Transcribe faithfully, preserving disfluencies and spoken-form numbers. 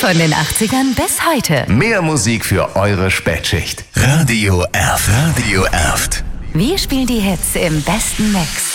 Von den achtzigern bis heute. Mehr Musik für eure Spätschicht. Radio Erft. Radio Erft. Wir spielen die Hits im besten Mix.